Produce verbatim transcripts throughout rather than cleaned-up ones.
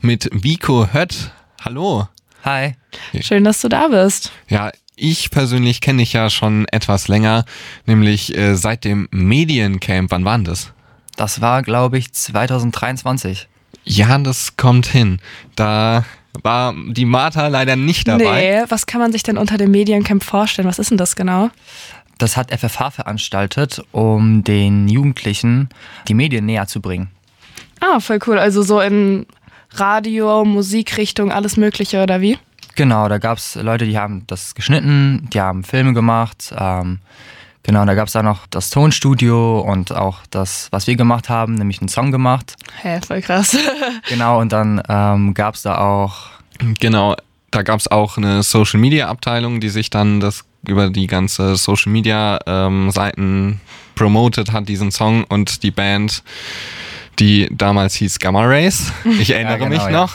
mit Vico Hött. Hallo. Hi. Schön, dass du da bist. Ja, ich persönlich kenne dich ja schon etwas länger, nämlich äh, seit dem Mediencamp. Wann war denn das? Das war, glaube ich, zwanzig dreiundzwanzig. Ja, das kommt hin. Da war die Martha leider nicht dabei. Nee, was kann man sich denn unter dem Mediencamp vorstellen? Was ist denn das genau? Das hat F F H veranstaltet, um den Jugendlichen die Medien näher zu bringen. Ah, voll cool. Also so in Radio, Musikrichtung, alles Mögliche, oder wie? Genau, da gab es Leute, die haben das geschnitten, die haben Filme gemacht. Ähm, genau, da gab es da noch das Tonstudio und auch das, was wir gemacht haben, nämlich einen Song gemacht. Hä, voll krass. Genau, und dann ähm, gab es da auch... Genau, da gab es auch eine Social-Media-Abteilung, die sich dann das über die ganze Social-Media-Seiten promotet hat, diesen Song, und die Band, die damals hieß Gamma Rays. Ich erinnere ja, genau, mich noch.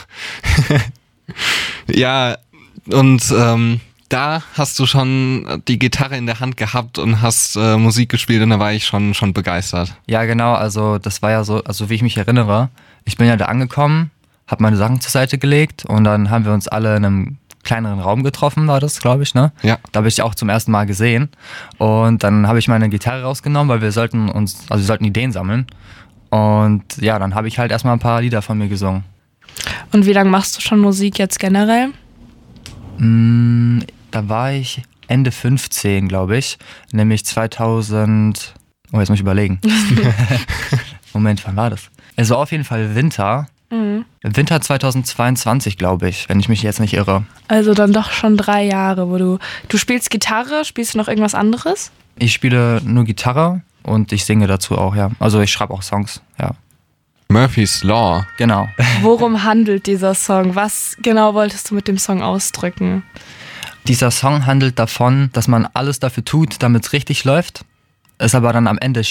Ja, ja und ähm, da hast du schon die Gitarre in der Hand gehabt und hast äh, Musik gespielt, und da war ich schon, schon begeistert. Ja, genau, also das war ja so, also wie ich mich erinnere, ich bin ja da angekommen, habe meine Sachen zur Seite gelegt und dann haben wir uns alle in einem kleineren Raum getroffen, war das, glaube ich, ne? Ja. Da habe ich dich auch zum ersten Mal gesehen und dann habe ich meine Gitarre rausgenommen, weil wir sollten uns, also wir sollten Ideen sammeln, und ja, dann habe ich halt erstmal ein paar Lieder von mir gesungen. Und wie lange machst du schon Musik jetzt generell? Mm, da war ich Ende fünfzehn, glaube ich, nämlich zweitausend, oh, jetzt muss ich überlegen. Moment, wann war das? Es war auf jeden Fall Winter. Mhm. Winter zweitausendzweiundzwanzig, glaube ich, wenn ich mich jetzt nicht irre. Also dann doch schon drei Jahre, wo du... Du spielst Gitarre, spielst du noch irgendwas anderes? Ich spiele nur Gitarre und ich singe dazu auch, ja. Also ich schreibe auch Songs, ja. Murphy's Law. Genau. Worum handelt dieser Song? Was genau wolltest du mit dem Song ausdrücken? Dieser Song handelt davon, dass man alles dafür tut, damit es richtig läuft, es aber dann am Ende